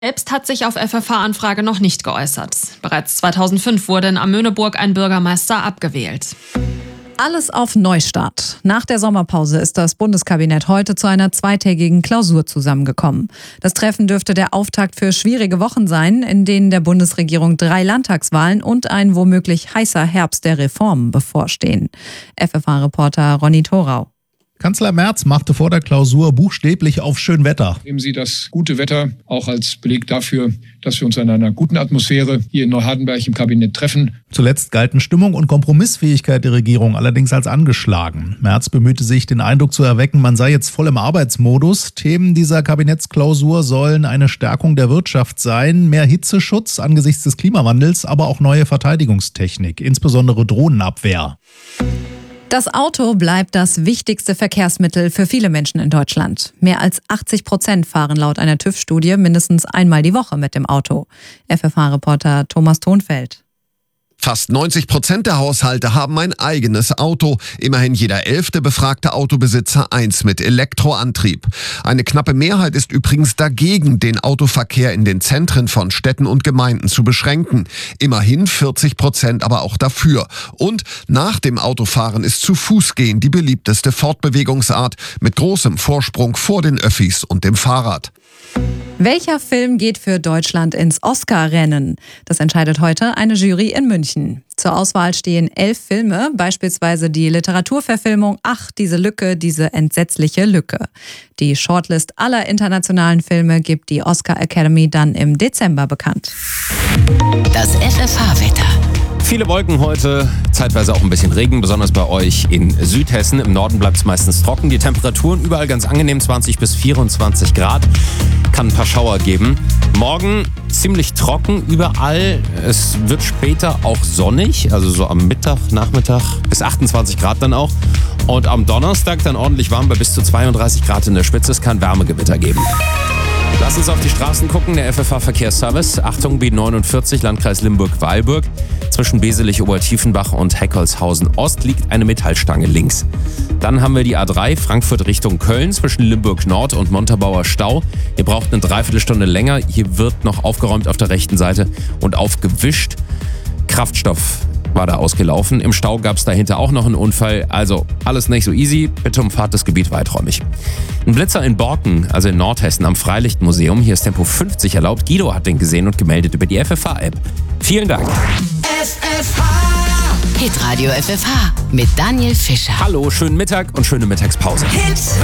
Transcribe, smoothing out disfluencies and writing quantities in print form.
Selbst hat sich auf FFH-Anfrage noch nicht geäußert. Bereits 2005 wurde in Amöneburg ein Bürgermeister abgewählt. Alles auf Neustart. Nach der Sommerpause ist das Bundeskabinett heute zu einer zweitägigen Klausur zusammengekommen. Das Treffen dürfte der Auftakt für schwierige Wochen sein, in denen der Bundesregierung 3 Landtagswahlen und ein womöglich heißer Herbst der Reformen bevorstehen. FFH-Reporter Ronny Thorau. Kanzler Merz machte vor der Klausur buchstäblich auf Schönwetter. Nehmen Sie das gute Wetter auch als Beleg dafür, dass wir uns in einer guten Atmosphäre hier in Neuhardenberg im Kabinett treffen. Zuletzt galten Stimmung und Kompromissfähigkeit der Regierung allerdings als angeschlagen. Merz bemühte sich, den Eindruck zu erwecken, man sei jetzt voll im Arbeitsmodus. Themen dieser Kabinettsklausur sollen eine Stärkung der Wirtschaft sein, mehr Hitzeschutz angesichts des Klimawandels, aber auch neue Verteidigungstechnik, insbesondere Drohnenabwehr. Das Auto bleibt das wichtigste Verkehrsmittel für viele Menschen in Deutschland. Mehr als 80% fahren laut einer TÜV-Studie mindestens einmal die Woche mit dem Auto. FFH-Reporter Thomas Thonfeld. Fast 90% der Haushalte haben ein eigenes Auto. Immerhin jeder 11. befragte Autobesitzer eins mit Elektroantrieb. Eine knappe Mehrheit ist übrigens dagegen, den Autoverkehr in den Zentren von Städten und Gemeinden zu beschränken. Immerhin 40% aber auch dafür. Und nach dem Autofahren ist zu Fuß gehen die beliebteste Fortbewegungsart mit großem Vorsprung vor den Öffis und dem Fahrrad. Welcher Film geht für Deutschland ins Oscar-Rennen? Das entscheidet heute eine Jury in München. Zur Auswahl stehen 11 Filme, beispielsweise die Literaturverfilmung Ach, diese Lücke, diese entsetzliche Lücke. Die Shortlist aller internationalen Filme gibt die Oscar Academy dann im Dezember bekannt. Das FFH-Wetter. Viele Wolken heute, zeitweise auch ein bisschen Regen, besonders bei euch in Südhessen. Im Norden bleibt es meistens trocken. Die Temperaturen überall ganz angenehm, 20 bis 24 Grad. Kann ein paar Schauer geben. Morgen ziemlich trocken überall. Es wird später auch sonnig, also so am Mittag, Nachmittag bis 28 Grad dann auch. Und am Donnerstag dann ordentlich warm bei bis zu 32 Grad in der Spitze. Es kann Wärmegewitter geben. Lass uns auf die Straßen gucken. Der FFH-Verkehrsservice. Achtung, B49, Landkreis Limburg-Weilburg. Zwischen Beselich-Obertiefenbach und Heckholzhausen-Ost liegt eine Metallstange links. Dann haben wir die A3 Frankfurt Richtung Köln zwischen Limburg-Nord und Montabaur Stau. Ihr braucht eine Dreiviertelstunde länger. Hier wird noch aufgeräumt auf der rechten Seite und aufgewischt. Kraftstoff war da ausgelaufen. Im Stau gab es dahinter auch noch einen Unfall. Also alles nicht so easy. Bitte umfahrt das Gebiet weiträumig. Ein Blitzer in Borken, also in Nordhessen am Freilichtmuseum. Hier ist Tempo 50 erlaubt. Guido hat den gesehen und gemeldet über die FFH-App. Vielen Dank. FFH. Hitradio FFH mit Daniel Fischer. Hallo, schönen Mittag und schöne Mittagspause. Hits.